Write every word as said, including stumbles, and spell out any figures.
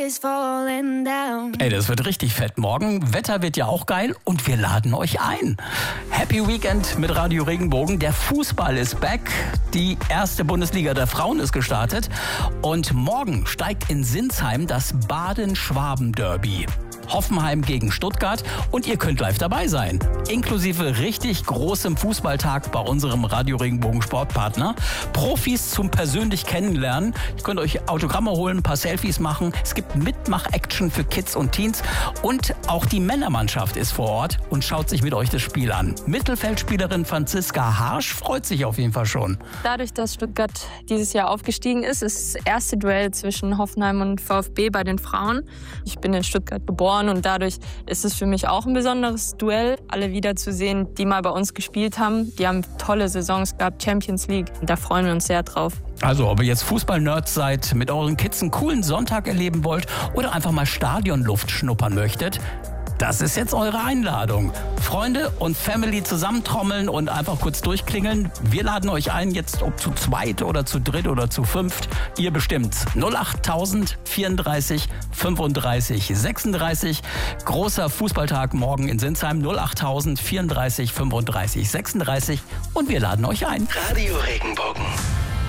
Ey, das wird richtig fett morgen. Wetter wird ja auch geil und wir laden euch ein. Happy Weekend mit Radio Regenbogen. Der Fußball ist back. Die erste Bundesliga der Frauen ist gestartet. Und morgen steigt in Sinsheim das Baden-Schwaben-Derby. Hoffenheim gegen Stuttgart und ihr könnt live dabei sein. Inklusive richtig großem Fußballtag bei unserem Radio Regenbogen Sportpartner. Profis zum persönlich kennenlernen. Ihr könnt euch Autogramme holen, ein paar Selfies machen. Es gibt Mitmach-Action für Kids und Teens. Und auch die Männermannschaft ist vor Ort und schaut sich mit euch das Spiel an. Mittelfeldspielerin Franziska Harsch freut sich auf jeden Fall schon. Dadurch, dass Stuttgart dieses Jahr aufgestiegen ist, ist das erste Duell zwischen Hoffenheim und VfB bei den Frauen. Ich bin in Stuttgart geboren und dadurch ist es für mich auch ein besonderes Duell, alle wiederzusehen, die mal bei uns gespielt haben. Die haben tolle Saisons gehabt, Champions League. Da freuen wir uns sehr drauf. Also, ob ihr jetzt Fußball-Nerds seid, mit euren Kids einen coolen Sonntag erleben wollt oder einfach mal Stadionluft schnuppern möchtet, das ist jetzt eure Einladung. Freunde und Family zusammentrommeln und einfach kurz durchklingeln. Wir laden euch ein, jetzt ob zu zweit oder zu dritt oder zu fünft. Ihr bestimmt's. null acht tausend vierunddreißig fünfunddreißig sechsunddreißig. Großer Fußballtag morgen in Sinsheim. null acht tausend vierunddreißig fünfunddreißig sechsunddreißig. Und wir laden euch ein. Radio Regenbogen.